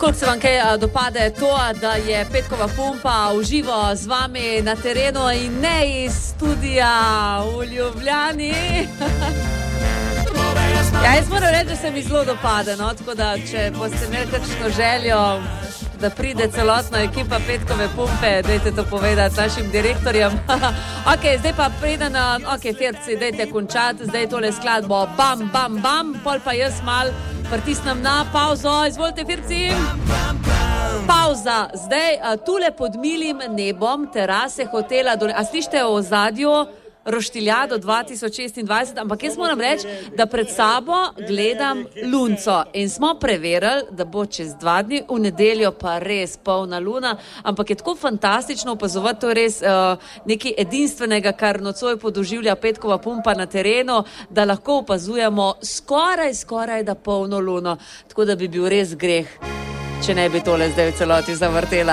Koliko se vam kaj dopade to, da je Petkova pumpa v živo z vami na terenu in ne iz studija v Ljubljani? Ja, jaz moram reči, da se mi zelo dopade, no? Tako da, če boste imeli kakšno željo, da pride celotna ekipa Petkove pumpe, dajte to povedati našim direktorjem. Ok, zdaj pa preden, Ferci, dajte končati, zdaj tole skladbo bam, bam, bam, pol pa jaz mal pritisnem na pauzo, izvolite, Ferci. Pauza, zdaj tule pod milim nebom terase hotela, a slište o ozadju Roštiljado 2026, ampak jaz moram reči, da pred sabo gledam lunco in smo preverili, da bo čez 2 dni v nedeljo pa res polna luna, ampak je tako fantastično opazovati, to je res nekaj edinstvenega, kar nocoj podoživlja Petkova pumpa na terenu, da lahko opazujemo skoraj da polno luno, tako da bi bil res greh, če ne bi tole zdaj v celoti zavrtela.